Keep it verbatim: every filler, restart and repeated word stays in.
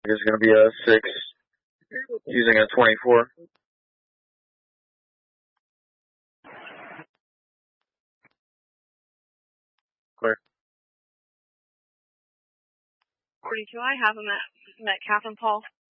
It's going to be a six using a twenty-four. Clear. forty-two, I have him at Metcalf and Paul.